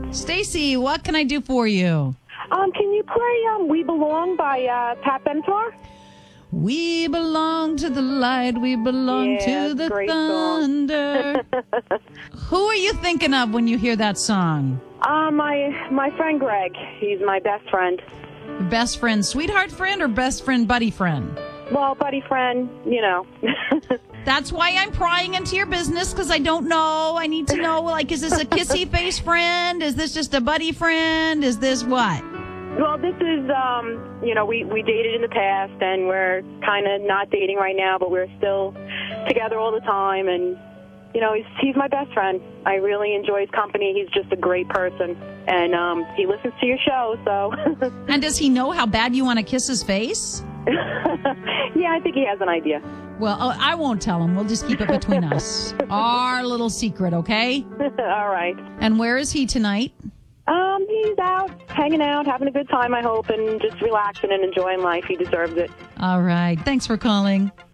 Stacy, what can I do for you? Can you play We Belong by Pat Benatar? We belong to the light. We belong to the great thunder. Who are you thinking of when you hear that song? My friend Greg. He's my best friend. Best friend, sweetheart friend, or best friend, buddy friend? Well, buddy friend, you know. That's why I'm prying into your business, because I don't know. I need to know, like, is this a kissy face friend? Is this just a buddy friend? Is this what? Well, this is, we dated in the past, and we're kind of not dating right now, but we're still together all the time, and, you know, he's my best friend. I really enjoy his company. He's just a great person, and he listens to your show, so. And does he know how bad you want to kiss his face? Yeah, I think he has an idea. Well, I won't tell him. We'll just keep it between us. Our little secret, okay? All right. And where is he tonight? He's out, hanging out, having a good time, I hope, and just relaxing and enjoying life. He deserves it. All right. Thanks for calling.